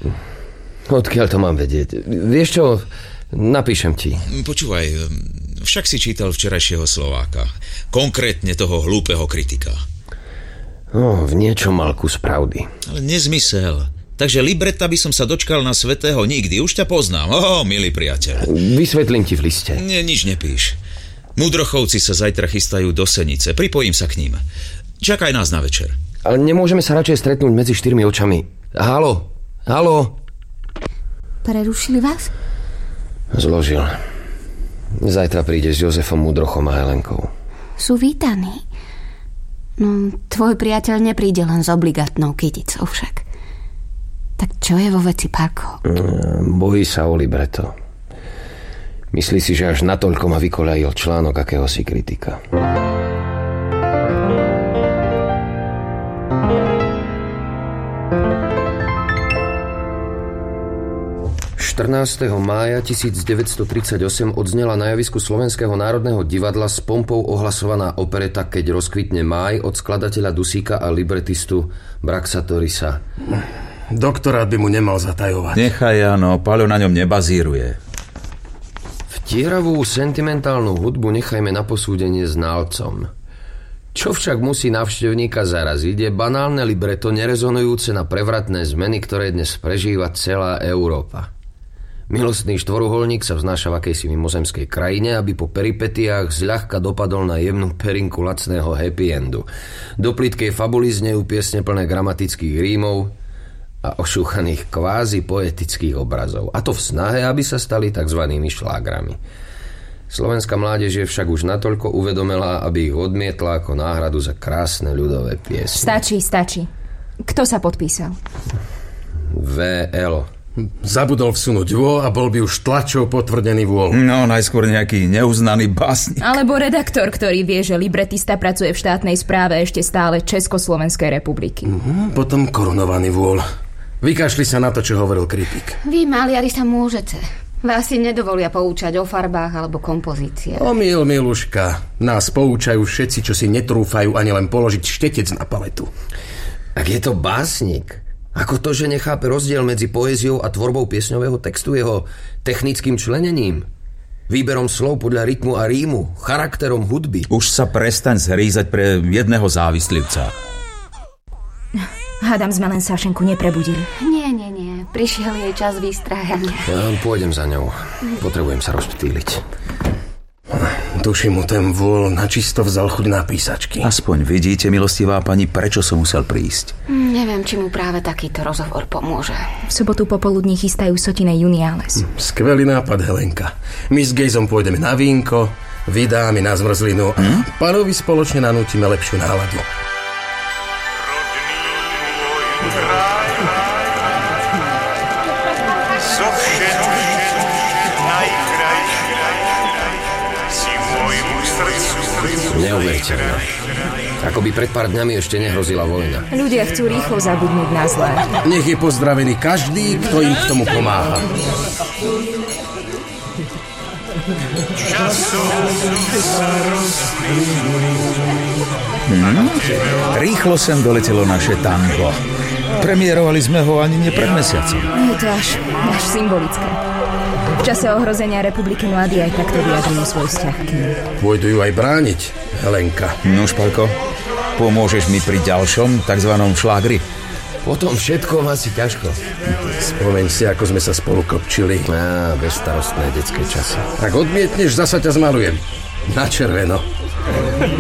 Odkiaľ to mám vedieť? Vieš čo, napíšem ti. Počúvaj, však si čítal včerajšieho Slováka. Konkrétne toho hlúpeho kritika. No, v niečom mal kus pravdy. Ale nezmysel. Takže libreta by som sa dočkal na svätého nikdy. Už ťa poznám. Milý priateľ. Vysvetlím ti v liste. Nič nepíš. Múdrochovci sa zajtra chystajú do Senice. Pripojím sa k ním. Čakaj nás na večer. Ale nemôžeme sa radšej stretnúť medzi 4 očami. Haló? Prerušili vás? Zložil. Zajtra príde s Jozefom Múdrochom a Helenkou. Sú vítaní. No, tvoj priateľ nepríde len s obligátnou kyticou však. Tak čo je vo veci Parko? Bojí sa o libreto. Myslí si, že až natoľko ma vykoľajil článok akéhosi kritika. 14. mája 1938 odznela na javisku Slovenského národného divadla s pompou ohlasovaná opereta Keď rozkvitne máj od skladateľa Dusíka a libretistu Braxa Torisa. Doktorát by mu nemal zatajovať. Nechaj, áno, Paľo na ňom nebazíruje. Vtieravú sentimentálnu hudbu nechajme na posúdenie znalcom. Čo však musí návštevníka zaraziť, je banálne libreto nerezonujúce na prevratné zmeny, ktoré dnes prežíva celá Európa. Milostný štvoruholník sa vznáša v akejsi mimozemskej krajine, aby po peripetiách zľahka dopadol na jemnú perinku lacného happy endu. Do plytkej fabuly znejú piesne plné gramatických rímov a ošúchaných kvázi poetických obrazov. A to v snahe, aby sa stali takzvanými šlágrami. Slovenská mládež je však už natoľko uvedomelá, aby ich odmietla ako náhradu za krásne ľudové piesne. Stačí. Kto sa podpísal? VL. Zabudol vsunúť vo a bol by už tlačou potvrdený vôľ. No, najskôr nejaký neuznaný básnik. Alebo redaktor, ktorý vie, že libretista pracuje v štátnej správe ešte stále Československej republiky. Potom korunovaný vôľ. Vykašli sa na to, čo hovoril kritik. Vy, maliari, sa môžete. Vás si nedovolia poučať o farbách alebo kompozíciách. Omyl, miluška. Nás poučajú všetci, čo si netrúfajú ani len položiť štetec na paletu. Ak je to básnik, ako to, že nechápe rozdiel medzi poéziou a tvorbou piesňového textu, jeho technickým členením, výberom slov podľa rytmu a rímu, charakterom hudby. Už sa prestaň zhrízať pre jedného závislivca. Hádam, sme len Sašenku neprebudili. Nie. Prišiel jej čas výstrahania. Ja pôjdem za ňou. Potrebujem sa rozptýliť. Tuším, mu ten vôľ načisto vzal chuť na písačky. Aspoň vidíte, milostivá pani, prečo som musel prísť. Neviem, či mu práve takýto rozhovor pomôže. V sobotu popoludní chystajú Sotine Juniales. Skvelý nápad, Helenka. My s Gejzom pôjdeme na vínko, vy dámy na zmrzlinu a pánovi spoločne nanútime lepšiu náladu. Neuveriteľné. Ako by pred pár dňami ešte nehrozila vojna. Ľudia chcú rýchlo zabudnúť na zlé. Nech je pozdravený každý, kto im k tomu pomáha. Rýchlo sem doletelo naše tango. Premiérovali sme ho ani nie pred mesiacom. Je to až symbolické. V čase ohrozenia republiky mladí aj takto vyjadrujú svoj vzťah k nim. Pôjdu ju aj brániť, Helenka. No, Špalko, pomôžeš mi pri ďalšom takzvanom šlágri? Po tom všetkom asi ťažko. Spomeň si, ako sme sa spolu kopčili. Bezstarostné detské časy. Ak odmietneš, zasa ťa zmalujem. Na červeno.